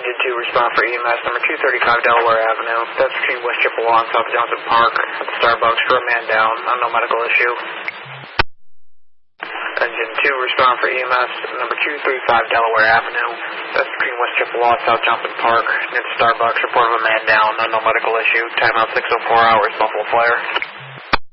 Engine 2, respond for EMS number 235 Delaware Avenue. That's between West Chippewa and South Johnson Park. At the Starbucks for a man down on no medical issue. Engine 2, respond for EMS number 235 Delaware Avenue. That's between West Chippewa and South Johnson Park. Near the Starbucks, report of a man down on no medical issue. Timeout 604 hours, Buffalo Flare.